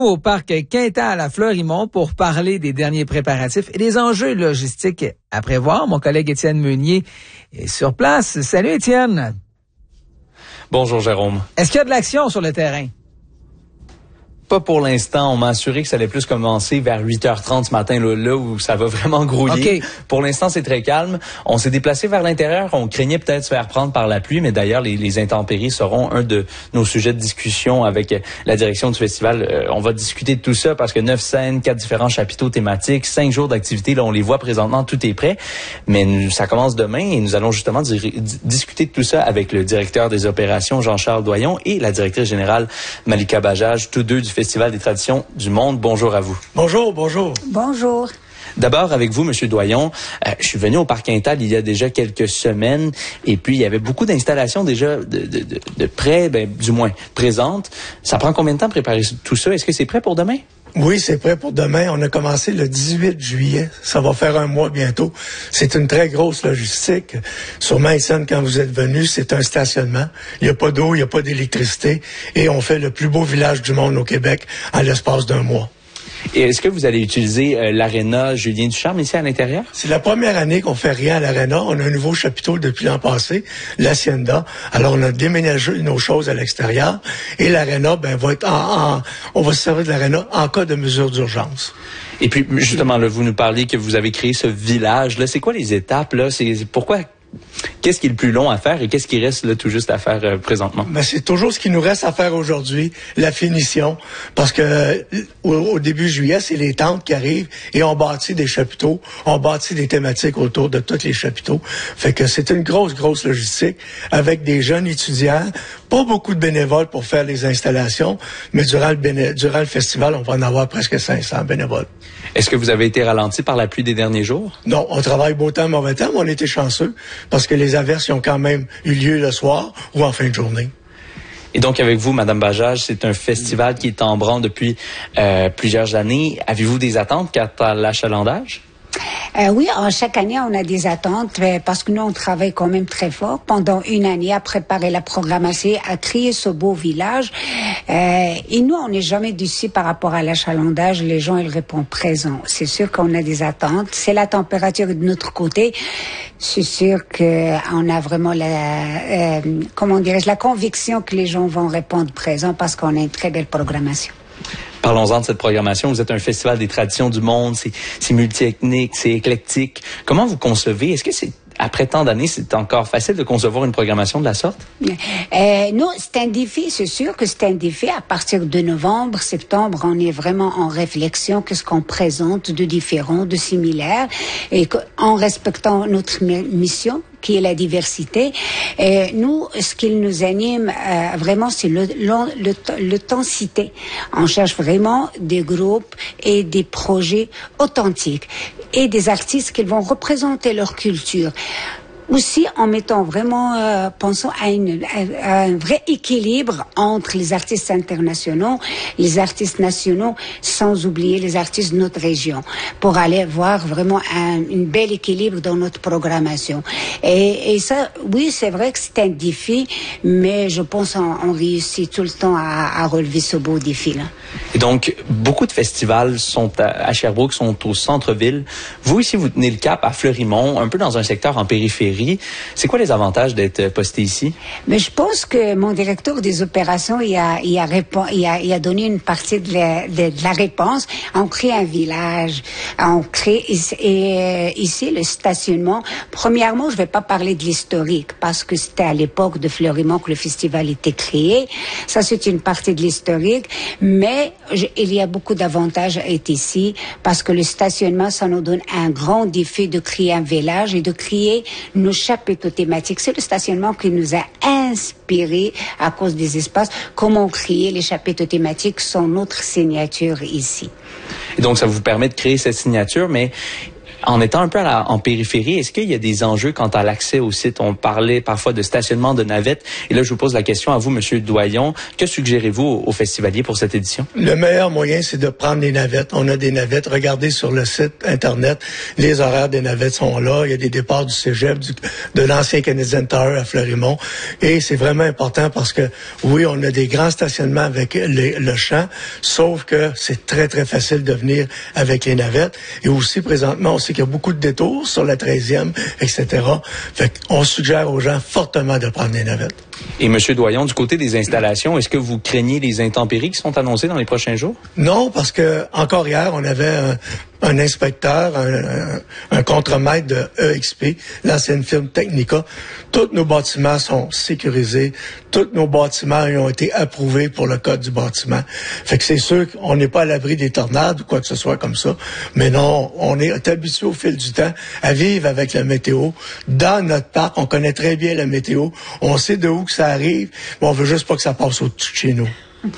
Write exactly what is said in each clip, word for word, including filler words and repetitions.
Au parc Quintal à Fleurimont pour parler des derniers préparatifs et des enjeux logistiques à prévoir. Mon collègue Étienne Meunier est sur place. Salut Étienne. Bonjour Jérôme. Est-ce qu'il y a de l'action sur le terrain? Pas pour l'instant. On m'a assuré que ça allait plus commencer vers huit heures trente ce matin, là, là où ça va vraiment grouiller. Okay. Pour l'instant, c'est très calme. On s'est déplacé vers l'intérieur. On craignait peut-être se faire prendre par la pluie, mais d'ailleurs, les, les intempéries seront un de nos sujets de discussion avec la direction du festival. Euh, on va discuter de tout ça parce que neuf scènes, quatre différents chapiteaux thématiques, cinq jours d'activité, là, on les voit présentement, tout est prêt. Mais nous, ça commence demain et nous allons justement di- discuter de tout ça avec le directeur des opérations, Jean-Charles Doyon, et la directrice générale, Malika Bajaj, tous deux du Festival des traditions du monde. Bonjour à vous. Bonjour, bonjour. Bonjour. D'abord, avec vous, Monsieur Doyon, euh, je suis venu au Parc Quintal il y a déjà quelques semaines et puis il y avait beaucoup d'installations déjà de, de, de, de près, ben, du moins présentes. Ça prend combien de temps de préparer tout ça? Est-ce que c'est prêt pour demain? Oui, c'est prêt pour demain. On a commencé le dix-huit juillet. Ça va faire un mois bientôt. C'est une très grosse logistique. Sûrement, Étienne, quand vous êtes venu, c'est un stationnement. Il n'y a pas d'eau, il n'y a pas d'électricité. Et on fait le plus beau village du monde au Québec en l'espace d'un mois. Et est-ce que vous allez utiliser euh, l'aréna Julien Ducharme ici à l'intérieur? C'est la première année qu'on fait rien à l'aréna. On a un nouveau chapiteau depuis l'an passé, l'Hacienda. Alors, on a déménagé nos choses à l'extérieur. Et l'aréna, ben, va être en, en, on va se servir de l'aréna en cas de mesure d'urgence. Et puis, justement, là, vous nous parliez que vous avez créé ce village-là. C'est quoi les étapes, là? C'est, c'est pourquoi... Qu'est-ce qui est le plus long à faire et qu'est-ce qui reste là tout juste à faire euh, présentement? Ben, c'est toujours ce qui nous reste à faire aujourd'hui, la finition. Parce que euh, au, au début juillet, c'est les tentes qui arrivent et on bâtit des chapiteaux, on bâtit des thématiques autour de tous les chapiteaux. Fait que c'est une grosse, grosse logistique avec des jeunes étudiants, pas beaucoup de bénévoles pour faire les installations, mais durant le, béné- durant le festival, on va en avoir presque cinq cents bénévoles. Est-ce que vous avez été ralenti par la pluie des derniers jours? Non, on travaille beau temps, mauvais temps, mais on était chanceux parce que les averses ont quand même eu lieu le soir ou en fin de journée. Et donc, avec vous, Madame Bajaj, c'est un festival qui est en branle depuis euh, plusieurs années. Avez-vous des attentes quant à l'achalandage? Euh, oui, en chaque année, on a des attentes euh, parce que nous, on travaille quand même très fort pendant une année à préparer la programmation, à créer ce beau village. Euh, et nous, on n'est jamais déçus par rapport à l'achalandage. Les gens, ils répondent présent. C'est sûr qu'on a des attentes. C'est la température de notre côté. C'est sûr qu'on a vraiment la, euh, comment dirais-je, la conviction que les gens vont répondre présent parce qu'on a une très belle programmation. Parlons-en de cette programmation. Vous êtes un festival des traditions du monde, c'est, c'est multiethnique, c'est éclectique. Comment vous concevez? Est-ce que c'est, après tant d'années, c'est encore facile de concevoir une programmation de la sorte? Euh, non, c'est un défi, c'est sûr que c'est un défi. À partir de novembre, septembre, on est vraiment en réflexion, qu'est-ce qu'on présente de différent, de similaire, et en respectant notre mission, qui est la diversité. Et nous, ce qui nous anime euh, vraiment, c'est le, le, le, le temps-cité. On cherche vraiment des groupes et des projets authentiques et des artistes qui vont représenter leur culture. Aussi, en mettant vraiment, euh, pensons à, une, à un vrai équilibre entre les artistes internationaux, les artistes nationaux, sans oublier les artistes de notre région, pour aller voir vraiment un une bel équilibre dans notre programmation. Et, et ça, oui, c'est vrai que c'est un défi, mais je pense qu'on on réussit tout le temps à, à relever ce beau défi-là. Et donc, beaucoup de festivals sont à, à Sherbrooke, sont au centre-ville. Vous, ici, vous tenez le cap à Fleurimont, un peu dans un secteur en périphérie. C'est quoi les avantages d'être posté ici? Mais je pense que mon directeur des opérations, il a, il a, répond, il a, il a donné une partie de la, de, de la réponse. On crée un village. On crée, et ici, le stationnement. Premièrement, je vais pas parler de l'historique parce que c'était à l'époque de Fleurimont que le festival était créé. Ça, c'est une partie de l'historique. Mais je, il y a beaucoup d'avantages à être ici parce que le stationnement, ça nous donne un grand défi de créer un village et de créer nos chapiteaux thématiques. C'est le stationnement qui nous a inspiré à cause des espaces. Comment créer les chapiteaux thématiques sont notre signature ici. Et donc, ça vous permet de créer cette signature, mais En étant un peu à la, en périphérie, est-ce qu'il y a des enjeux quant à l'accès au site? On parlait parfois de stationnement de navettes. Et là, je vous pose la question à vous, Monsieur Doyon. Que suggérez-vous aux, aux festivaliers pour cette édition? Le meilleur moyen, c'est de prendre les navettes. On a des navettes. Regardez sur le site Internet. Les horaires des navettes sont là. Il y a des départs du cégep, du, de l'ancien Canadian Tower à Fleurimont. Et c'est vraiment important parce que, oui, on a des grands stationnements avec les, le champ, sauf que c'est très, très facile de venir avec les navettes. Et aussi, présentement, on sait qu'il y a beaucoup de détours sur la treizième, et cetera. Fait qu'on suggère aux gens fortement de prendre les navettes. Et M. Doyon, du côté des installations, est-ce que vous craignez les intempéries qui sont annoncées dans les prochains jours? Non, parce que encore hier, on avait un, un inspecteur, un, un, un contremaître de E X P, l'ancienne firme Technica. Tous nos bâtiments sont sécurisés. Tous nos bâtiments ont été approuvés pour le code du bâtiment. Fait que c'est sûr qu'on n'est pas à l'abri des tornades ou quoi que ce soit comme ça. Mais non, on est habitué au fil du temps à vivre avec la météo. Dans notre parc, on connaît très bien la météo. On sait de où que ça arrive, mais on veut juste pas que ça passe au-dessus de chez nous.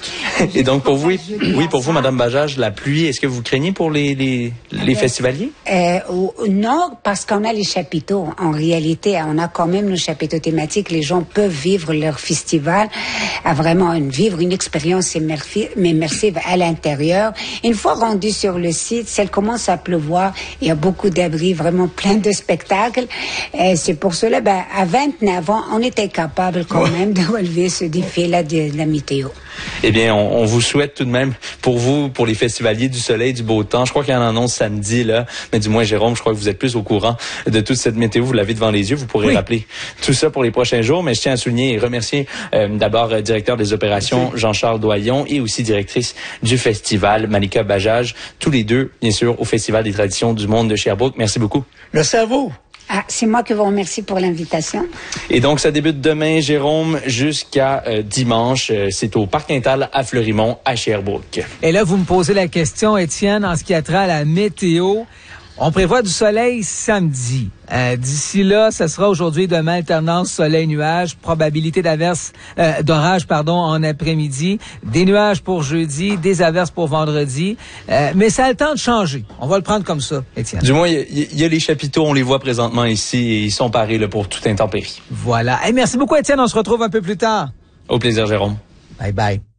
Et donc pour vous, oui, pour vous, Madame Bajaj, la pluie, est-ce que vous craignez pour les les, les festivaliers? Euh, non, parce qu'on a les chapiteaux. En réalité, on a quand même nos chapiteaux thématiques. Les gens peuvent vivre leur festival, à vraiment une, vivre une expérience immersive à l'intérieur. Une fois rendu sur le site, ça commence à pleuvoir. Il y a beaucoup d'abris, vraiment plein de spectacles. Et c'est pour cela, ben, à vingt-neuf ans, on était capable quand même de relever ce défi-là de, de la météo. Eh bien, on, on vous souhaite tout de même, pour vous, pour les festivaliers, du soleil, du beau temps. Je crois qu'il y en annonce samedi, là. Mais du moins, Jérôme, je crois que vous êtes plus au courant de toute cette météo. Vous l'avez devant les yeux. Vous pourrez oui. rappeler tout ça pour les prochains jours. Mais je tiens à souligner et remercier euh, d'abord euh, directeur des opérations, Merci. Jean-Charles Doyon, et aussi directrice du festival, Malika Bajaj. Tous les deux, bien sûr, au Festival des traditions du monde de Sherbrooke. Merci beaucoup. Merci à vous. Ah, c'est moi qui vous remercie pour l'invitation. Et donc, ça débute demain, Jérôme, jusqu'à euh, dimanche. Euh, c'est au Parc Quintal à Fleurimont, à Sherbrooke. Et là, vous me posez la question, Étienne, en ce qui a trait à la météo. On prévoit du soleil samedi. Euh, d'ici là, ce sera aujourd'hui et demain alternance soleil-nuage, probabilité d'averse, euh, d'orage pardon, en après-midi, des nuages pour jeudi, des averses pour vendredi. Euh, mais ça a le temps de changer. On va le prendre comme ça, Étienne. Du moins, il y, y a les chapiteaux, on les voit présentement ici et ils sont parés là, pour toute intempérie. Voilà. Hey, merci beaucoup, Étienne. On se retrouve un peu plus tard. Au plaisir, Jérôme. Bye bye.